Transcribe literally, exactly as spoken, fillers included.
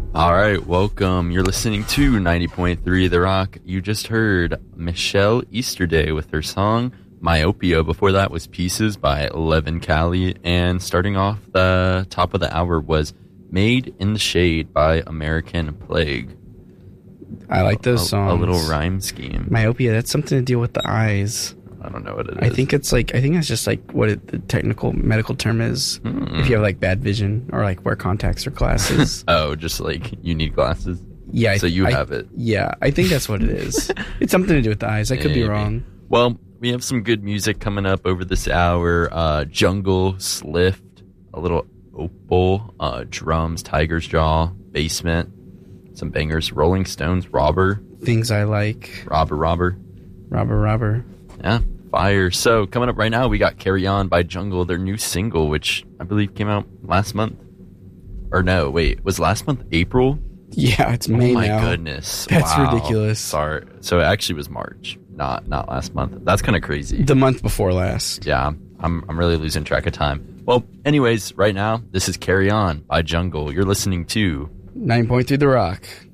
All right, welcome. You're listening to ninety point three The Rock. You just heard Michelle Easterday with her song Myopia. Before that was Pieces by Levin Cali. And starting off the top of the hour was Made in the Shade by American Plague. I like those a, songs. A little rhyme scheme. Myopia, that's something to deal with the eyes. I don't know what it is. I think it's like, I think that's just like what it, the technical medical term is. Mm. If you have like bad vision or like wear contacts or glasses. Oh, just like you need glasses? Yeah. So you I, have it. Yeah, I think that's what it is. It's something to do with the eyes. I could Maybe. be wrong. Well, we have some good music coming up over this hour. Uh, Jungle, Slift, a little Opal, uh, drums, Tiger's Jaw, Basement, some bangers, Rolling Stones, Robber. Things I like. Robber, Robber. Robber, Robber. Yeah, fire. So coming up right now, we got Carry On by Jungle, their new single, which I believe came out last month. Or no, wait, was last month April? Yeah, it's May now. Oh my now. goodness. That's wow. ridiculous. Sorry. So it actually was March, not not last month. That's kind of crazy. The month before last. Yeah, I'm I'm really losing track of time. Well, anyways, right now, this is Carry On by Jungle. You're listening to nine point three The Rock.